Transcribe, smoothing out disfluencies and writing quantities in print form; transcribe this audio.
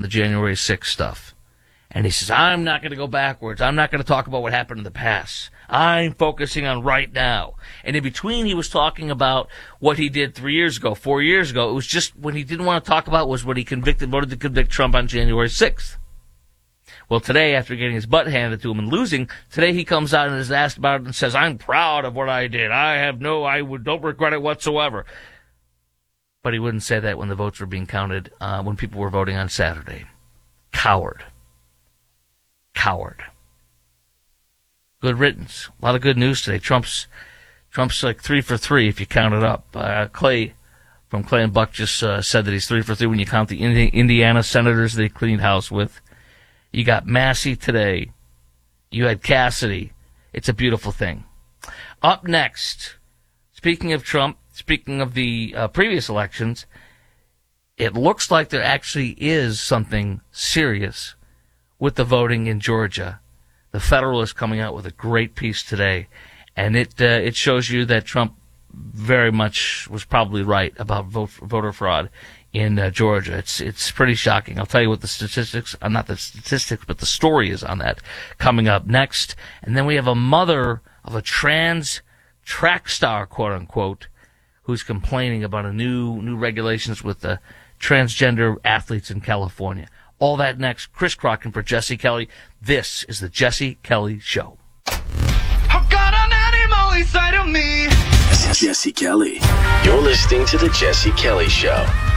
the January 6th stuff. And he says, I'm not going to go backwards. I'm not going to talk about what happened in the past. I'm focusing on right now. And in between, he was talking about what he did 3 years ago, 4 years ago. It was just what he didn't want to talk about was what he voted to convict Trump on January 6th. Well, today, after getting his butt handed to him and losing, today he comes out and is asked about it and says, I'm proud of what I did. Don't regret it whatsoever. But he wouldn't say that when the votes were being counted, when people were voting on Saturday. Coward. Good riddance. A lot of good news today. Trump's like 3 for 3 if you count it up. Clay from Clay and Buck just said that he's 3 for 3 when you count the Indiana senators they cleaned house with. You got Massey today. You had Cassidy. It's a beautiful thing. Up next, speaking of Trump, speaking of the previous elections, it looks like there actually is something serious with the voting in Georgia. The Federalist coming out with a great piece today, and it shows you that Trump very much was probably right about voter fraud in Georgia. It's pretty shocking. I'll tell you what the statistics, not the statistics, but the story is on that coming up next. And then we have a mother of a trans track star, quote unquote, who's complaining about a new regulations with the transgender athletes in California. All that next. Chris Crocken for Jesse Kelly. This is the Jesse Kelly Show. I've got an animal inside of me. Jesse Kelly. You're listening to the Jesse Kelly Show.